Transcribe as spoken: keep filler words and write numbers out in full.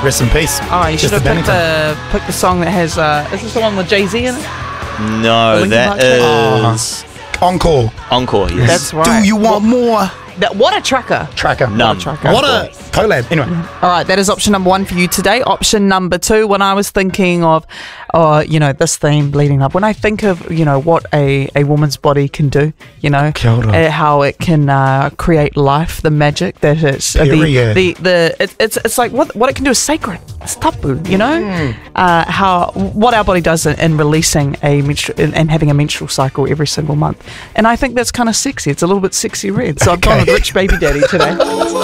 Rest in peace. Oh, you should Chester have picked Bennington. the, picked the song that has, uh, is this the one with Jay-Z in it? No, Linkin that Park track? is Encore. Encore. Yes. That's right. Do you want more? That, what a tracker. Tracker. None. Tracker. What a collab. Anyway. All right, that is option number one for you today. Option number two, when I was thinking of, uh, you know, this theme leading up, when I think of, you know, what a, a woman's body can do, you know, Kia ora. uh, how it can uh, create life, the magic that it's, uh, the, Period. the, the, it, it's, it's like what, what it can do is sacred. It's tapu, you know, Mm. uh, how, what our body does in, in releasing a menstru- and, and having a menstrual cycle every single month. And I think that's kind of sexy. It's a little bit sexy red. So I've gone Okay. with Rich Baby Daddy today.